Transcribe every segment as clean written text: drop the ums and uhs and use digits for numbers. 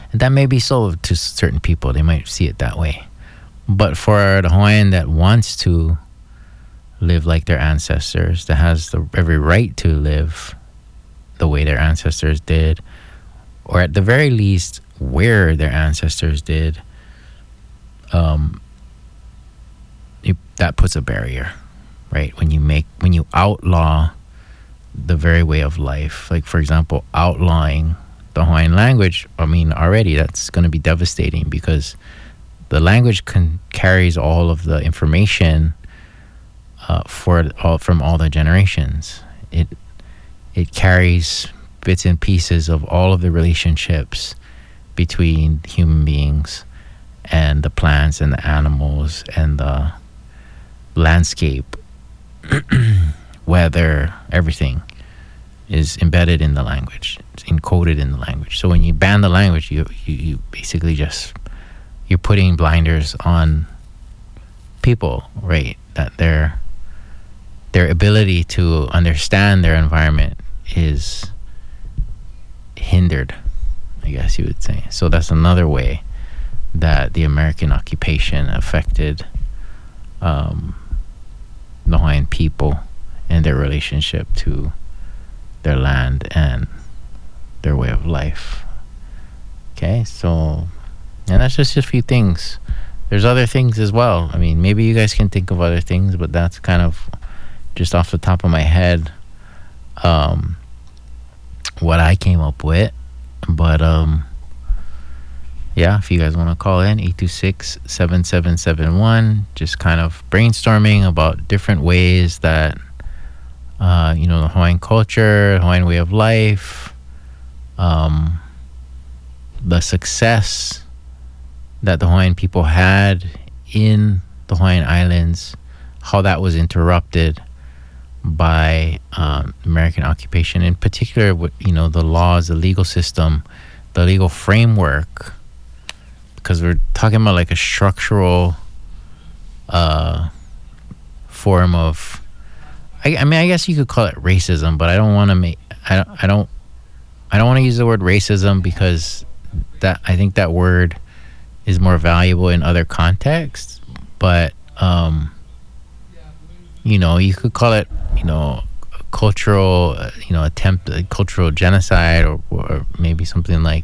And that may be so to certain people. They might see it that way. But for the Hawaiian that wants to live like their ancestors, that has every right to live the way their ancestors did, or at the very least where their ancestors did, that puts a barrier, right? When you outlaw the very way of life, like for example, outlawing the Hawaiian language, I mean, already that's going to be devastating, because the language carries all of the information from all the generations. It carries bits and pieces of all of the relationships between human beings and the plants and the animals and the landscape, weather, everything is embedded in the language. It's encoded in the language. So when you ban the language, you basically you're putting blinders on people, right? That their ability to understand their environment is hindered, I guess you would say. So that's another way that the American occupation affected the Hawaiian people and their relationship to their land and their way of life. Okay, so, and that's just a few things. There's other things as well. I mean, maybe you guys can think of other things, but that's kind of just off the top of my head what I came up with. But yeah, if you guys want to call in, 826-7771, just kind of brainstorming about different ways that the Hawaiian culture, Hawaiian way of life, the success that the Hawaiian people had in the Hawaiian Islands, how that was interrupted by American occupation, in particular, the laws, the legal system, the legal framework, because we're talking about like a structural form of, I mean, I guess you could call it racism, but I don't want to I don't want to use the word racism, because I think that word is more valuable in other contexts. But you could call it cultural cultural genocide, or maybe something like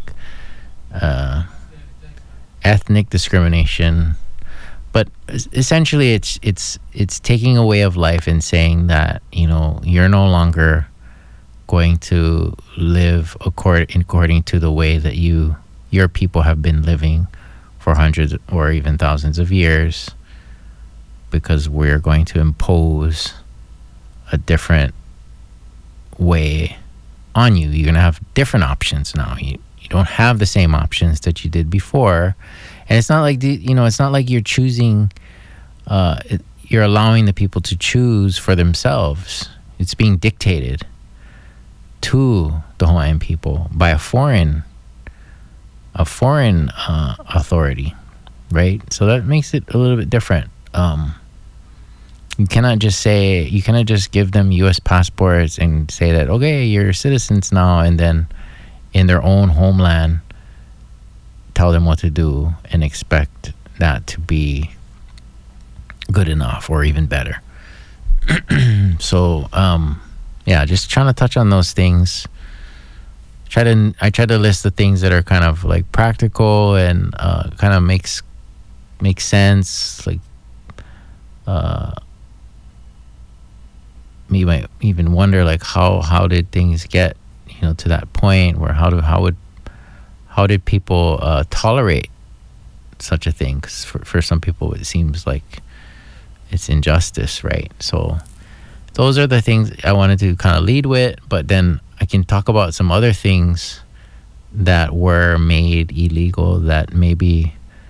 ethnic discrimination. But essentially it's taking a way of life and saying that you're no longer going to live according to the way that your people have been living for hundreds or even thousands of years, because we're going to impose a different way on you. You're going to have different options now. You don't have the same options that you did before. And it's not like it's not like you're choosing, you're allowing the people to choose for themselves. It's being dictated to the Hawaiian people by a foreign authority, right? So that makes it a little bit different. You cannot just give them U.S. passports and say that, okay, you're citizens now, and then in their own homeland tell them what to do and expect that to be good enough or even better. So just trying to touch on those things. I try to list the things that are kind of like practical and kind of makes sense. Like you might even wonder, like, how did things get to that point where how did people tolerate such a thing? Because for some people it seems like it's injustice, right? So those are the things I wanted to kind of lead with, but then I can talk about some other things that were made illegal that maybe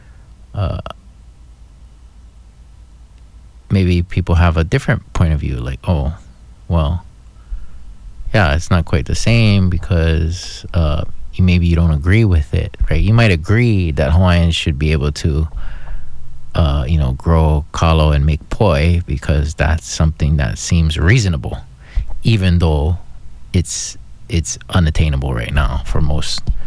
people have a different point of view, like, oh, well, yeah, it's not quite the same because maybe you don't agree with it, right? You might agree that Hawaiians should be able to grow kalo and make poi because that's something that seems reasonable, even though it's unattainable right now for most